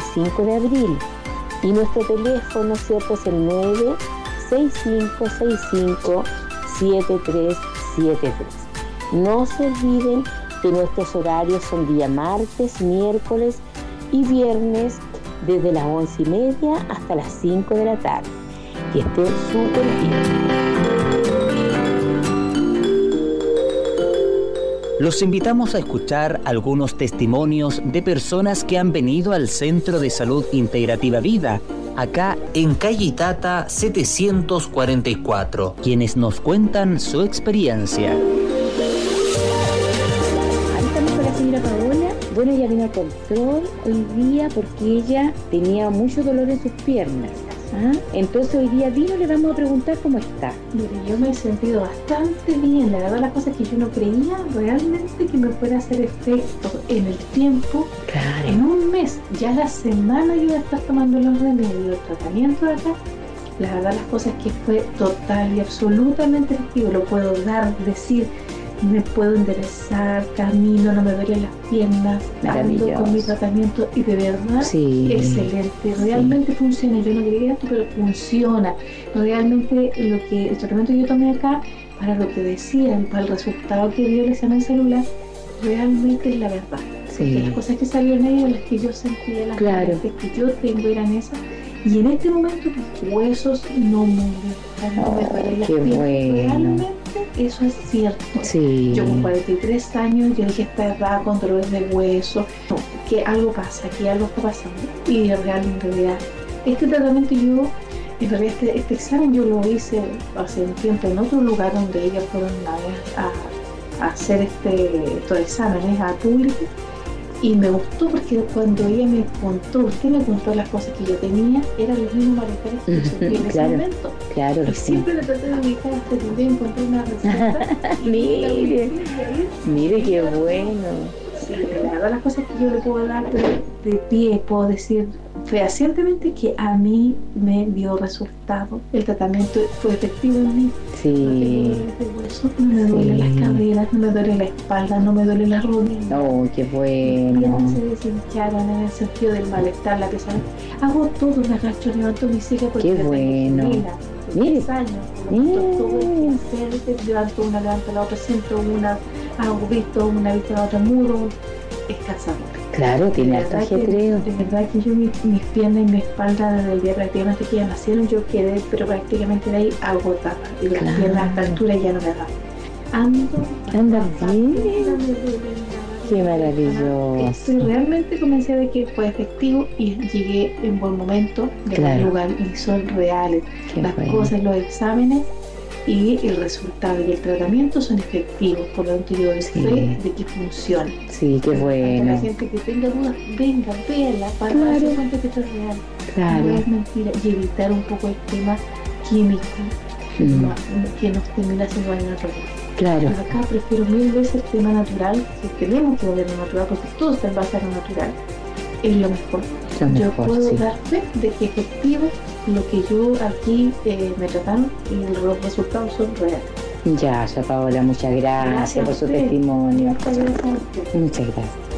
25 de abril. Y nuestro teléfono, ¿cierto?, es el 965657373. No se olviden que nuestros horarios son día martes, miércoles y viernes desde las 11:30 hasta las 5 de la tarde. Que estén súper bien. Los invitamos a escuchar algunos testimonios de personas que han venido al Centro de Salud Integrativa Vida, acá en Calle Itata 744, quienes nos cuentan su experiencia. Ahí estamos con la señora Paola. Bueno, ella vino a control hoy día porque ella tenía mucho dolor en sus piernas. Entonces hoy día vino, le vamos a preguntar cómo está. Mire, yo me he sentido bastante bien. La verdad, las cosas que yo no creía realmente que me fuera a hacer efecto en el tiempo. Claro. En un mes, ya la semana yo voy a estar tomando los remedios, el tratamiento de acá. La verdad, las cosas que fue total y absolutamente efectivo. Lo puedo decir, me puedo enderezar, camino, no me duelen las piernas, ando con mi tratamiento y de verdad, excelente, realmente funciona. Yo no creía esto, pero funciona. Realmente el tratamiento que yo tomé acá, para lo que decían, para el resultado que dio el examen celular, realmente es la verdad. Porque las cosas que salieron ahí eran las que yo sentía, las molestias que yo tengo eran esas. Y en este momento mis huesos no molestan, no me duelen las piernas. Realmente eso es cierto. Yo con 43 años, yo dije, esta edad con dolores de hueso, que algo pasa, que algo está pasando. Y en realidad, este tratamiento en realidad este examen yo lo hice hace un tiempo en otro lugar donde ellos fueron a hacer estos exámenes a público. Y me gustó porque cuando ella me contó, usted me contó las cosas que yo tenía, eran los mismos malestares que yo sentía en ese momento. Claro, y siempre le traté de ubicar hasta que yo encontré una receta. Mire qué bueno. Sí, la verdad, las cosas que yo le puedo dar de pie, puedo decir fehacientemente que a mí me dio resultado. El tratamiento fue efectivo en mí. No me duelen las caderas, no me duele la espalda, no me duele la rodilla. Oh, qué bueno. Mis piernas se deshincharon en el sentido del malestar, la pesadez. Hago todo, me agacho, levanto mi silla porque qué bueno. Mire, 10 años, todo el hacer, levanto una, levanto la otra, siento una, hago visto una, vista la otra, mudo, es cansador. Claro, tiene harto ajetreo. De verdad que yo mis piernas y mi espalda desde el día prácticamente que ya nacieron, yo quedé pero prácticamente de ahí agotada. Y las piernas a esta altura ya no me dan. Anda bien. Qué maravilloso. Realmente convencida de que fue efectivo y llegué en buen momento, en buen lugar, y son reales. Las cosas, los exámenes y el resultado y el tratamiento son efectivos, por lo tanto yo doy fe de que funciona. Sí, qué bueno. La gente que tenga dudas, venga, véala para darse cuenta que esto es real. No es mentira, y evitar un poco el tema químico que nos termina haciendo daño natural. Pero acá prefiero 1000 veces el tema natural, si tenemos que volver a lo natural, porque todo está en base a lo natural, es lo mejor. Yo puedo dar fe de que efectivo lo que yo aquí me trataron y los resultados son reales. Ya, Paola, muchas gracias por su testimonio. Muchas gracias.